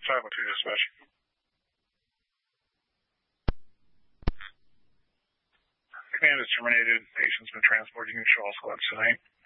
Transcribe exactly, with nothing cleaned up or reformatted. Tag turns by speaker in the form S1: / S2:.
S1: Silent to dispatch. Command is terminated. Patient's been transported. You can show all squads tonight.